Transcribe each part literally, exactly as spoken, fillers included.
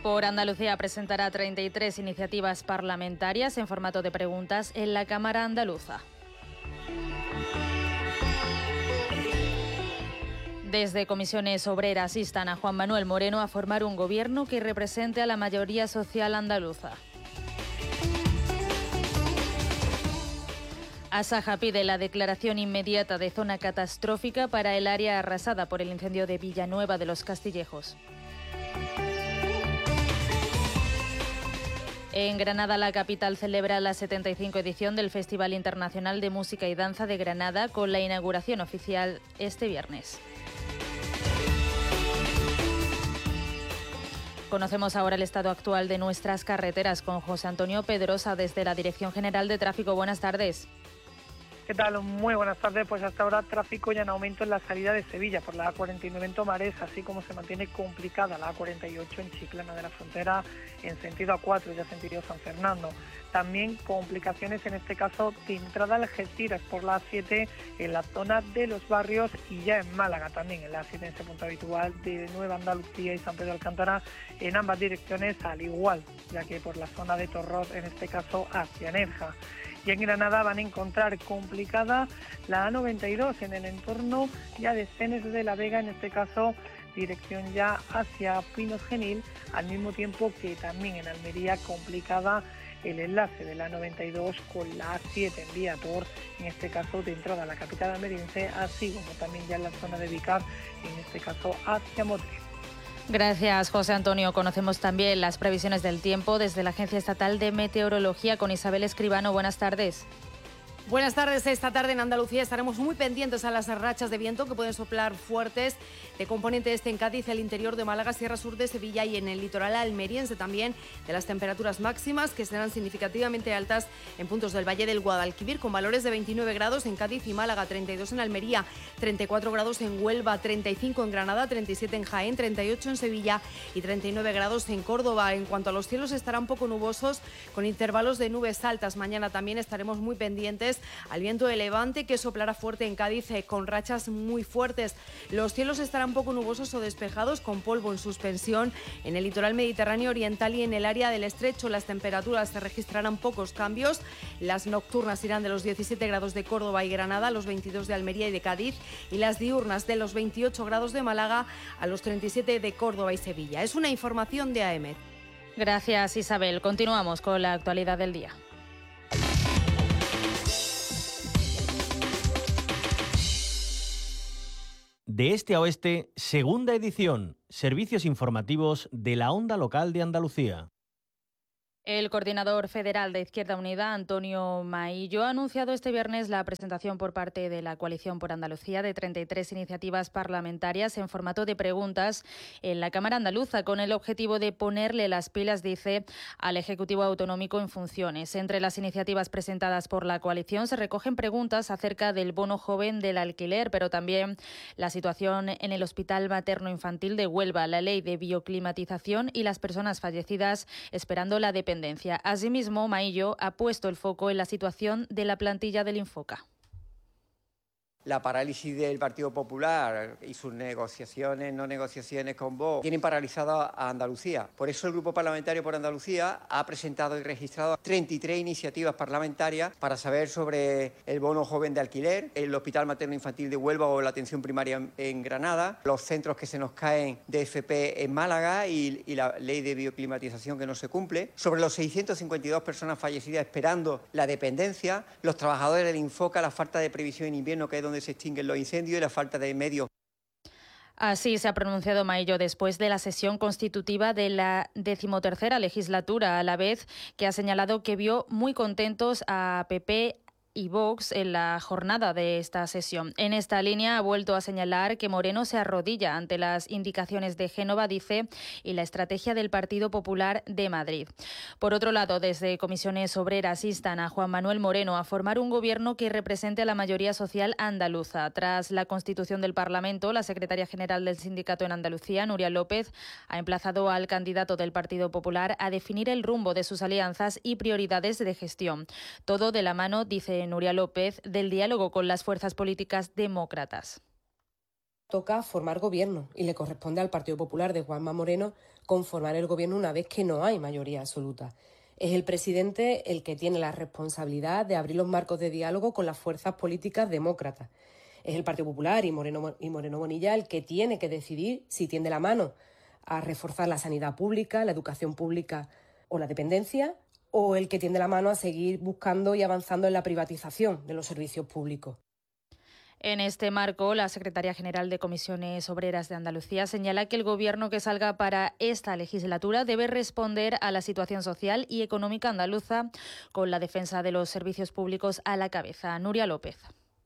por Andalucía presentará treinta y tres iniciativas parlamentarias en formato de preguntas en la Cámara andaluza. Desde Comisiones Obreras instan a Juan Manuel Moreno a formar un gobierno que represente a la mayoría social andaluza. Asaja pide la declaración inmediata de zona catastrófica para el área arrasada por el incendio de Villanueva de los Castillejos. En Granada, la capital celebra la setenta y cinco edición del Festival Internacional de Música y Danza de Granada, con la inauguración oficial este viernes. Conocemos ahora el estado actual de nuestras carreteras con José Antonio Pedrosa desde la Dirección General de Tráfico. Buenas tardes. ¿Qué tal? Muy buenas tardes. Pues hasta ahora tráfico ya en aumento en la salida de Sevilla por la A cuarenta y nueve en Tomares, así como se mantiene complicada la A cuarenta y ocho en Chiclana de la Frontera en sentido A cuatro, ya sentido San Fernando. También complicaciones en este caso de entrada a Algeciras por la A siete en la zona de los Barrios y ya en Málaga también en la A siete en ese punto habitual de Nueva Andalucía y San Pedro Alcántara en ambas direcciones al igual, ya que por la zona de Torros en este caso hacia Nerja. Y en Granada van a encontrar complicada la A noventa y dos en el entorno ya de Cenes de la Vega, en este caso dirección ya hacia Pinos Genil, al mismo tiempo que también en Almería complicada el enlace de la A noventa y dos con la A siete en vía Tor, en este caso de entrada a la capital almeriense, así como también ya en la zona de Vicar, en este caso hacia Motril. Gracias, José Antonio. Conocemos también las previsiones del tiempo desde la Agencia Estatal de Meteorología con Isabel Escribano. Buenas tardes. Buenas tardes. Esta tarde en Andalucía estaremos muy pendientes a las rachas de viento que pueden soplar fuertes de componente este en Cádiz, el interior de Málaga, Sierra Sur de Sevilla y en el litoral almeriense también, de las temperaturas máximas que serán significativamente altas en puntos del Valle del Guadalquivir, con valores de veintinueve grados en Cádiz y Málaga, treinta y dos en Almería, treinta y cuatro grados en Huelva, treinta y cinco en Granada, treinta y siete en Jaén, treinta y ocho en Sevilla y treinta y nueve grados en Córdoba. En cuanto a los cielos, estarán poco nubosos con intervalos de nubes altas. Mañana también estaremos muy pendientes al viento de levante que soplará fuerte en Cádiz eh, con rachas muy fuertes. Los cielos estarán poco nubosos o despejados con polvo en suspensión en el litoral mediterráneo oriental y en el área del estrecho. Las temperaturas se registrarán pocos cambios. Las nocturnas irán de los diecisiete grados de Córdoba y Granada a los veintidós de Almería y de Cádiz y las diurnas de los veintiocho grados de Málaga a los treinta y siete de Córdoba y Sevilla. Es una información de A E M E D. Gracias, Isabel. Continuamos con la actualidad del día. De este a oeste, segunda edición, servicios informativos de la Onda Local de Andalucía. El coordinador federal de Izquierda Unida, Antonio Maillo, ha anunciado este viernes la presentación por parte de la Coalición por Andalucía de treinta y tres iniciativas parlamentarias en formato de preguntas en la Cámara andaluza, con el objetivo de ponerle las pilas, dice, al Ejecutivo Autonómico en funciones. Entre las iniciativas presentadas por la coalición se recogen preguntas acerca del bono joven del alquiler, pero también la situación en el Hospital Materno-Infantil de Huelva, la ley de bioclimatización y las personas fallecidas esperando la dependencia. Asimismo, Maillo ha puesto el foco en la situación de la plantilla del Infoca. La parálisis del Partido Popular y sus negociaciones, no negociaciones con Vox, tienen paralizada a Andalucía. Por eso el Grupo Parlamentario por Andalucía ha presentado y registrado treinta y tres iniciativas parlamentarias para saber sobre el bono joven de alquiler, el Hospital Materno Infantil de Huelva o la atención primaria en Granada, los centros que se nos caen de F P en Málaga y, y la ley de bioclimatización que no se cumple, sobre los seiscientas cincuenta y dos personas fallecidas esperando la dependencia, los trabajadores del Infoca, la falta de previsión en invierno, que es donde se extinguen los incendios, y la falta de medios. Así se ha pronunciado Maillo después de la sesión constitutiva de la decimotercera legislatura, a la vez que ha señalado que vio muy contentos a P P y Vox en la jornada de esta sesión. En esta línea ha vuelto a señalar que Moreno se arrodilla ante las indicaciones de Génova, dice, y la estrategia del Partido Popular de Madrid. Por otro lado, desde Comisiones Obreras instan a Juan Manuel Moreno a formar un gobierno que represente a la mayoría social andaluza. Tras la constitución del Parlamento, la secretaria general del sindicato en Andalucía, Nuria López, ha emplazado al candidato del Partido Popular a definir el rumbo de sus alianzas y prioridades de gestión. Todo de la mano, dice Nuria López, del diálogo con las fuerzas políticas demócratas. Toca formar gobierno y le corresponde al Partido Popular de Juanma Moreno conformar el gobierno una vez que no hay mayoría absoluta. Es el presidente el que tiene la responsabilidad de abrir los marcos de diálogo con las fuerzas políticas demócratas. Es el Partido Popular y Moreno, y Moreno Bonilla el que tiene que decidir si tiende la mano a reforzar la sanidad pública, la educación pública o la dependencia, o el que tiende la mano a seguir buscando y avanzando en la privatización de los servicios públicos. En este marco, la secretaria general de Comisiones Obreras de Andalucía señala que el gobierno que salga para esta legislatura debe responder a la situación social y económica andaluza con la defensa de los servicios públicos a la cabeza. Nuria López.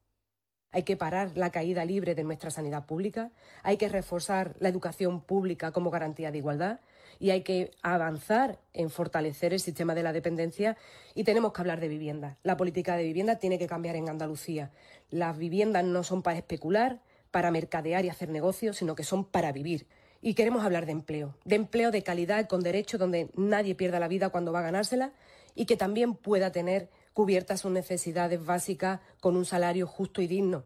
Hay que parar la caída libre de nuestra sanidad pública, hay que reforzar la educación pública como garantía de igualdad y hay que avanzar en fortalecer el sistema de la dependencia y tenemos que hablar de vivienda. La política de vivienda tiene que cambiar en Andalucía. Las viviendas no son para especular, para mercadear y hacer negocios, sino que son para vivir. Y queremos hablar de empleo, de empleo de calidad con derecho donde nadie pierda la vida cuando va a ganársela y que también pueda tener cubiertas sus necesidades básicas con un salario justo y digno.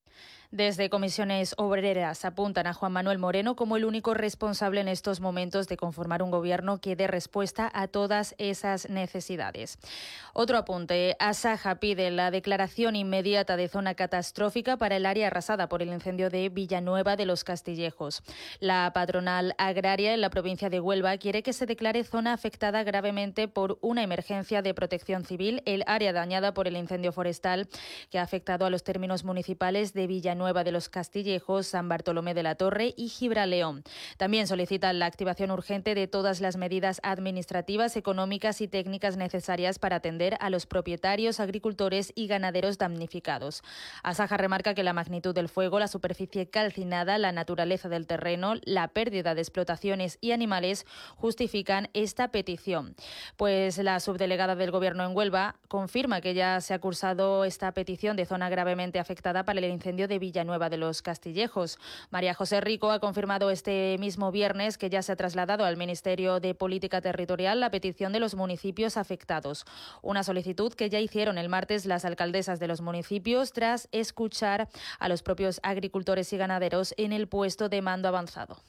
Desde Comisiones Obreras apuntan a Juan Manuel Moreno como el único responsable en estos momentos de conformar un gobierno que dé respuesta a todas esas necesidades. Otro apunte. Asaja pide la declaración inmediata de zona catastrófica para el área arrasada por el incendio de Villanueva de los Castillejos. La patronal agraria en la provincia de Huelva quiere que se declare zona afectada gravemente por una emergencia de protección civil el área dañada por el incendio forestal que ha afectado a los términos municipales de Villanueva Nueva de los Castillejos, San Bartolomé de la Torre y Gibraleón. También solicitan la activación urgente de todas las medidas administrativas, económicas y técnicas necesarias para atender a los propietarios, agricultores y ganaderos damnificados. Asaja remarca que la magnitud del fuego, la superficie calcinada, la naturaleza del terreno, la pérdida de explotaciones y animales justifican esta petición. Pues la subdelegada del Gobierno en Huelva confirma que ya se ha cursado esta petición de zona gravemente afectada para el incendio de Villanueva de los Castillejos. María José Rico ha confirmado este mismo viernes que ya se ha trasladado al Ministerio de Política Territorial la petición de los municipios afectados. Una solicitud que ya hicieron el martes las alcaldesas de los municipios tras escuchar a los propios agricultores y ganaderos en el puesto de mando avanzado.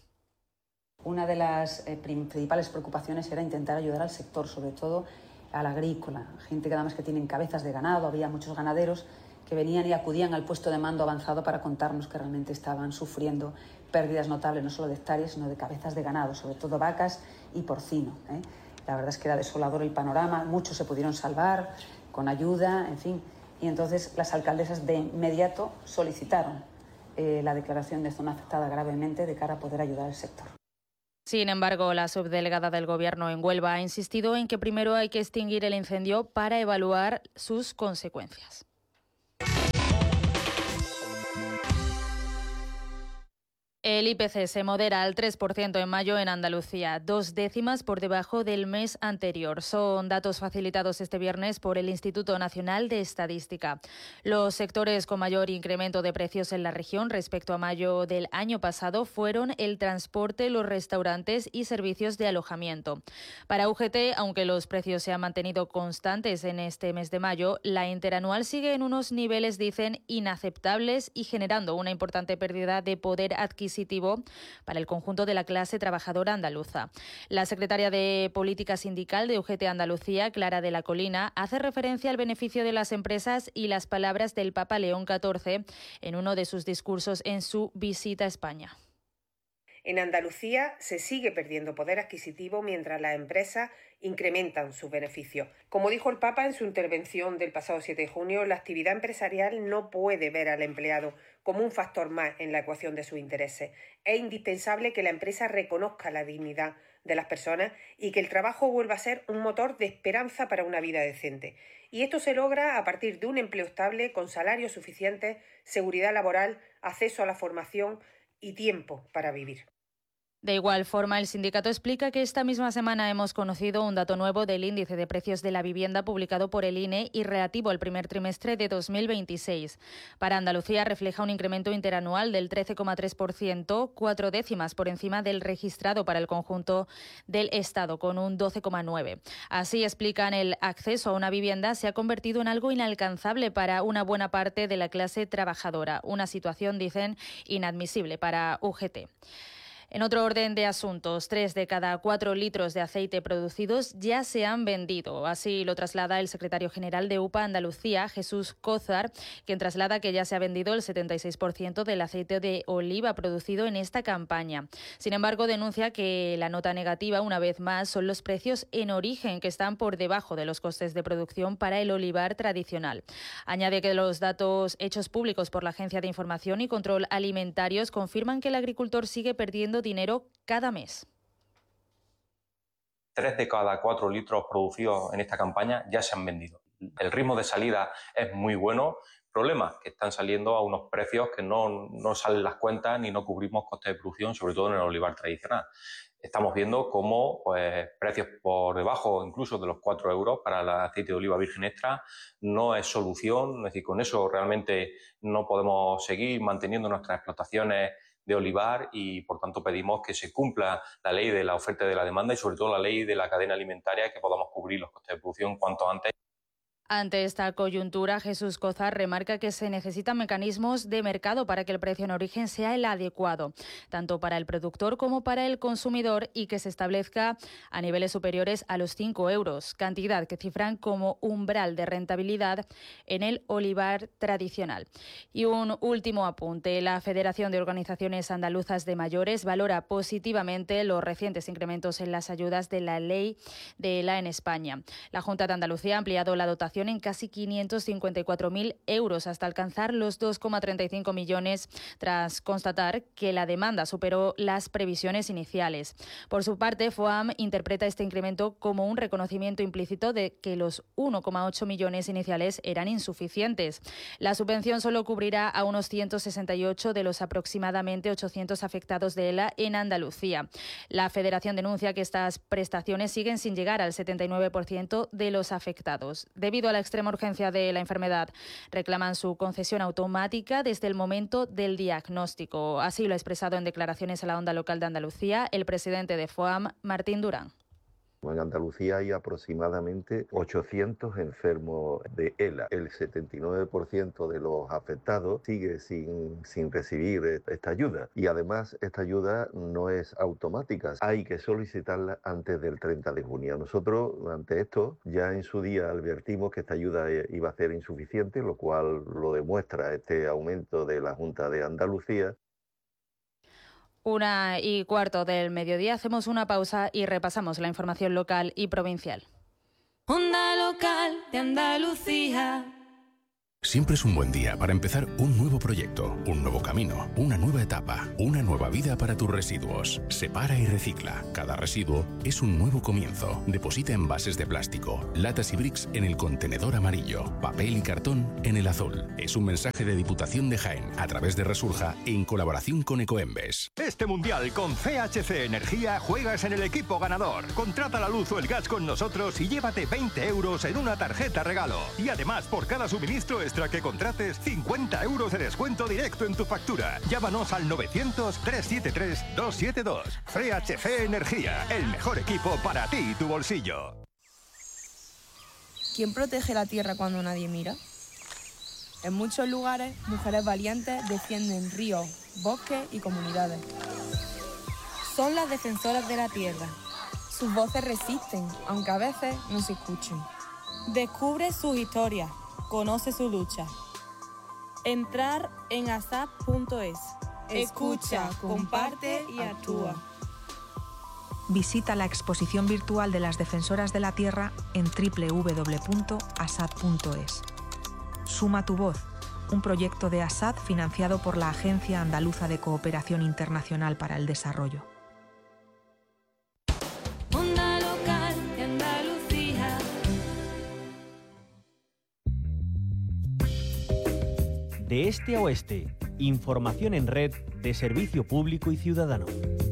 Una de las eh, principales preocupaciones era intentar ayudar al sector, sobre todo al agrícola. Gente que además que tienen cabezas de ganado, había muchos ganaderos que venían y acudían al puesto de mando avanzado para contarnos que realmente estaban sufriendo pérdidas notables, no solo de hectáreas, sino de cabezas de ganado, sobre todo vacas y porcino, ¿eh? La verdad es que era desolador el panorama, muchos se pudieron salvar con ayuda, en fin. Y entonces las alcaldesas de inmediato solicitaron eh, la declaración de zona afectada gravemente de cara a poder ayudar al sector. Sin embargo, la subdelegada del Gobierno en Huelva ha insistido en que primero hay que extinguir el incendio para evaluar sus consecuencias. El I P C se modera al tres por ciento en mayo en Andalucía, dos décimas por debajo del mes anterior. Son datos facilitados este viernes por el Instituto Nacional de Estadística. Los sectores con mayor incremento de precios en la región respecto a mayo del año pasado fueron el transporte, los restaurantes y servicios de alojamiento. Para U G T, aunque los precios se han mantenido constantes en este mes de mayo, la interanual sigue en unos niveles, dicen, inaceptables y generando una importante pérdida de poder adquisitivo para el conjunto de la clase trabajadora andaluza. La secretaria de Política Sindical de U G T Andalucía, Clara de la Colina, hace referencia al beneficio de las empresas y las palabras del Papa León catorce en uno de sus discursos en su visita a España. En Andalucía se sigue perdiendo poder adquisitivo mientras las empresas incrementan sus beneficios. Como dijo el Papa en su intervención del pasado siete de junio, la actividad empresarial no puede ver al empleado como un factor más en la ecuación de sus intereses. Es indispensable que la empresa reconozca la dignidad de las personas y que el trabajo vuelva a ser un motor de esperanza para una vida decente. Y esto se logra a partir de un empleo estable, con salarios suficientes, seguridad laboral, acceso a la formación y tiempo para vivir. De igual forma, el sindicato explica que esta misma semana hemos conocido un dato nuevo del índice de precios de la vivienda publicado por el I N E y relativo al primer trimestre de dos mil veintiséis. Para Andalucía refleja un incremento interanual del trece coma tres por ciento, cuatro décimas por encima del registrado para el conjunto del Estado, con un doce coma nueve por ciento. Así explican, el acceso a una vivienda se ha convertido en algo inalcanzable para una buena parte de la clase trabajadora. Una situación, dicen, inadmisible para U G T. En otro orden de asuntos, tres de cada cuatro litros de aceite producidos ya se han vendido. Así lo traslada el secretario general de U P A Andalucía, Jesús Cózar, quien traslada que ya se ha vendido el setenta y seis por ciento del aceite de oliva producido en esta campaña. Sin embargo, denuncia que la nota negativa, una vez más, son los precios en origen, que están por debajo de los costes de producción para el olivar tradicional. Añade que los datos hechos públicos por la Agencia de Información y Control Alimentarios confirman que el agricultor sigue perdiendo dinero cada mes. Tres de cada cuatro litros producidos en esta campaña ya se han vendido. El ritmo de salida es muy bueno. Problemas que están saliendo a unos precios que no, no salen las cuentas ni no cubrimos costes de producción, sobre todo en el olivar tradicional. Estamos viendo cómo pues, precios por debajo incluso de los cuatro euros para el aceite de oliva virgen extra no es solución. Es decir, con eso realmente no podemos seguir manteniendo nuestras explotaciones de olivar y, por tanto, pedimos que se cumpla la ley de la oferta y de la demanda y, sobre todo, la ley de la cadena alimentaria, y que podamos cubrir los costes de producción cuanto antes. Ante esta coyuntura, Jesús Cózar remarca que se necesitan mecanismos de mercado para que el precio en origen sea el adecuado, tanto para el productor como para el consumidor, y que se establezca a niveles superiores a los cinco euros, cantidad que cifran como umbral de rentabilidad en el olivar tradicional. Y un último apunte. La Federación de Organizaciones Andaluzas de Mayores valora positivamente los recientes incrementos en las ayudas de la ley de ELA en España. La Junta de Andalucía ha ampliado la dotación en casi quinientos cincuenta y cuatro mil euros hasta alcanzar los dos coma treinta y cinco millones, tras constatar que la demanda superó las previsiones iniciales. Por su parte, FOAM interpreta este incremento como un reconocimiento implícito de que los uno coma ocho millones iniciales eran insuficientes. La subvención solo cubrirá a unos ciento sesenta y ocho de los aproximadamente ochocientos afectados de ELA en Andalucía. La Federación denuncia que estas prestaciones siguen sin llegar al setenta y nueve por ciento de los afectados. Debido a la extrema urgencia de la enfermedad, reclaman su concesión automática desde el momento del diagnóstico. Así lo ha expresado en declaraciones a la Onda Local de Andalucía el presidente de FOAM, Martín Durán. En Andalucía hay aproximadamente ochocientos enfermos de ELA. El setenta y nueve por ciento de los afectados sigue sin, sin recibir esta ayuda. Y además esta ayuda no es automática. Hay que solicitarla antes del treinta de junio. Nosotros, ante esto, ya en su día advertimos que esta ayuda iba a ser insuficiente, lo cual lo demuestra este aumento de la Junta de Andalucía. Una y cuarto del mediodía, hacemos una pausa y repasamos la información local y provincial. Onda Local de Andalucía. Siempre es un buen día para empezar un nuevo proyecto, un nuevo camino, una nueva etapa, una nueva vida para tus residuos. Separa y recicla. Cada residuo es un nuevo comienzo. Deposita envases de plástico, latas y bricks en el contenedor amarillo, papel y cartón en el azul. Es un mensaje de Diputación de Jaén a través de Resurja en colaboración con Ecoembes. Este mundial con C H C Energía juegas en el equipo ganador. Contrata la luz o el gas con nosotros y llévate veinte euros en una tarjeta regalo. Y además, por cada suministro extra que contrates, cincuenta euros de descuento directo en tu factura. Llámanos al novecientos, trescientos setenta y tres, doscientos setenta y dos. C H C Energía, el mejor equipo para ti y tu bolsillo. ¿Quién protege la tierra cuando nadie mira? En muchos lugares, mujeres valientes defienden ríos, bosques y comunidades. Son las defensoras de la tierra. Sus voces resisten, aunque a veces no se escuchen. Descubre sus historias. Conoce su lucha. Entrar en asap punto es. Escucha, comparte y actúa. Visita la exposición virtual de las Defensoras de la Tierra en doble u doble u doble u punto asad punto es. Suma tu voz, un proyecto de ASAD financiado por la Agencia Andaluza de Cooperación Internacional para el Desarrollo. Onda Local de Andalucía. De este a oeste, información en red de servicio público y ciudadano.